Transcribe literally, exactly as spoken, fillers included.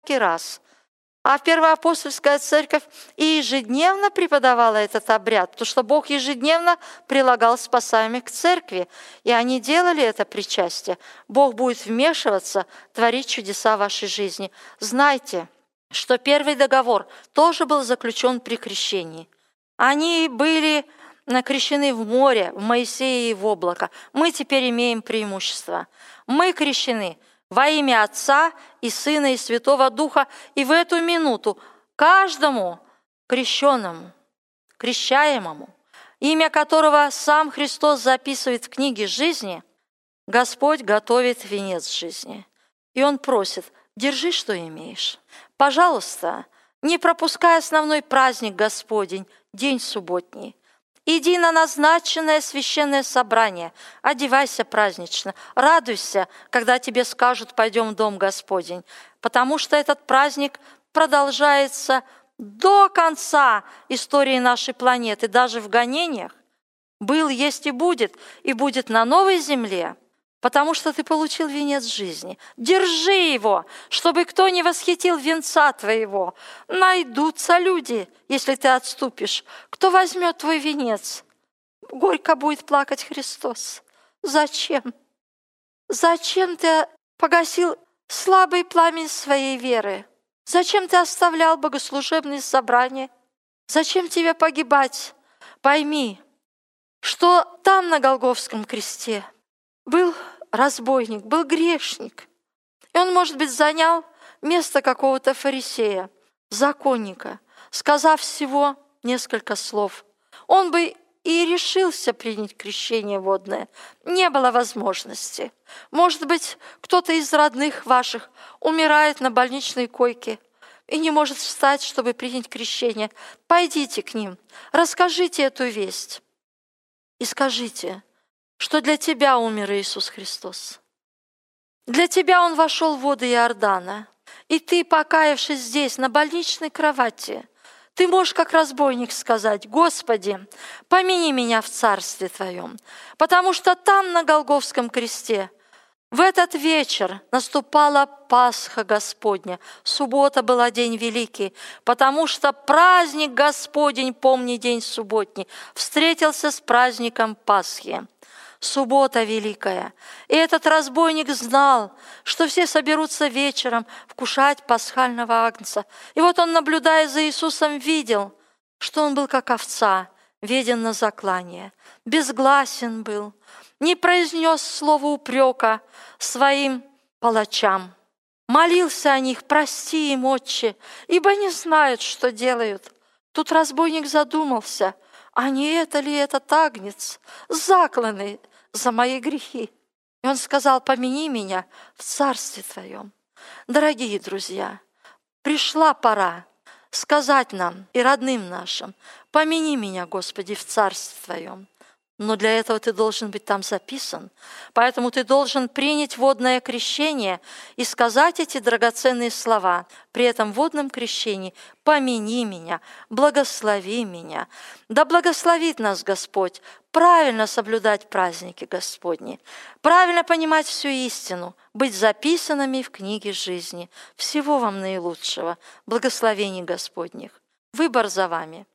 раз. А Первоапостольская церковь и ежедневно преподавала этот обряд, потому что Бог ежедневно прилагал спасаемых к церкви, и они делали это причастие. Бог будет вмешиваться, творить чудеса в вашей жизни. Знайте, что первый договор тоже был заключен при крещении. Они были крещены в море, в Моисея и в облако. Мы теперь имеем преимущество. Мы крещены во имя Отца и Сына и Святого Духа, и в эту минуту каждому крещенному, крещаемому, имя которого сам Христос записывает в книге жизни, Господь готовит венец жизни. И Он просит: держи, что имеешь. Пожалуйста, не пропускай основной праздник Господень, день субботний. Иди на назначенное священное собрание, одевайся празднично, радуйся, когда тебе скажут: пойдем в дом Господень, потому что этот праздник продолжается до конца истории нашей планеты, даже в гонениях. Был, есть и будет, и будет на новой земле, потому что ты получил венец жизни. Держи его, чтобы кто не восхитил венца твоего. Найдутся люди, если ты отступишь. Кто возьмет твой венец? Горько будет плакать Христос. Зачем? Зачем ты погасил слабый пламень своей веры? Зачем ты оставлял богослужебные собрания? Зачем тебе погибать? Пойми, что там на Голгофском кресте был разбойник, был грешник. И он, может быть, занял место какого-то фарисея, законника, сказав всего несколько слов. Он бы и решился принять крещение водное. Не было возможности. Может быть, кто-то из родных ваших умирает на больничной койке и не может встать, чтобы принять крещение. Пойдите к ним, расскажите эту весть и скажите, что для тебя умер Иисус Христос. Для тебя Он вошел в воды Иордана. И ты, покаявшись здесь, на больничной кровати, ты можешь, как разбойник, сказать: Господи, помяни меня в Царстве Твоем. Потому что там, на Голгофском кресте, в этот вечер наступала Пасха Господня. Суббота была день великий, потому что праздник Господень, помни день субботний, встретился с праздником Пасхи. Суббота великая. И этот разбойник знал, что все соберутся вечером вкушать пасхального агнца. И вот он, наблюдая за Иисусом, видел, что он был как овца, веден на заклание, безгласен был, не произнес слова упрека своим палачам. Молился о них: прости им, Отче, ибо не знают, что делают. Тут разбойник задумался: а не это ли этот агнец, закланный за мои грехи? И он сказал: помяни меня в Царстве Твоем. Дорогие друзья, пришла пора сказать нам и родным нашим: помяни меня, Господи, в Царстве Твоем. Но для этого ты должен быть там записан. Поэтому ты должен принять водное крещение и сказать эти драгоценные слова при этом водном крещении: помяни меня, благослови меня. Да благословит нас Господь правильно соблюдать праздники Господни, правильно понимать всю истину, быть записанными в книге жизни. Всего вам наилучшего, благословений Господних. Выбор за вами.